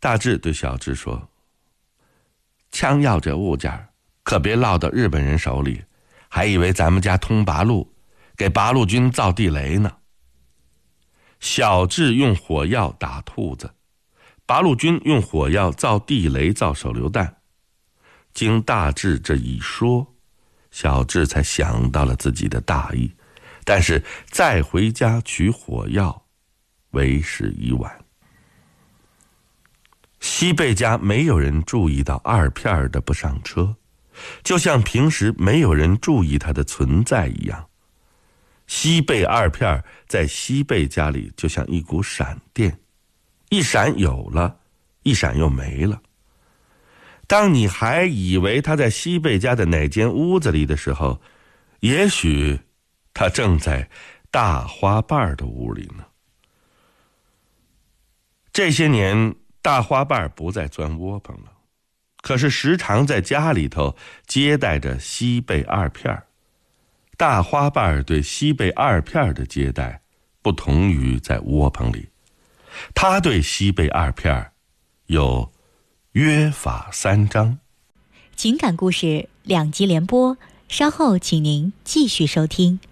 大志对小智说：“枪药这物件可别落到日本人手里，还以为咱们家通八路，给八路军造地雷呢。”小智用火药打兔子，八路军用火药造地雷、造手榴弹。经大志这一说，小智才想到了自己的大意，但是再回家取火药，为时已晚。西贝家没有人注意到二片的不上车，就像平时没有人注意他的存在一样。西贝二片在西贝家里就像一股闪电，一闪有了，一闪又没了。当你还以为他在西贝家的哪间屋子里的时候，也许他正在大花瓣的屋里呢。这些年大花瓣不再钻窝棚了，可是时常在家里头接待着西贝二片。大花瓣对西贝二片的接待不同于在窝棚里，他对西贝二片有约法三章。 情感故事2集连播，稍后请您继续收听。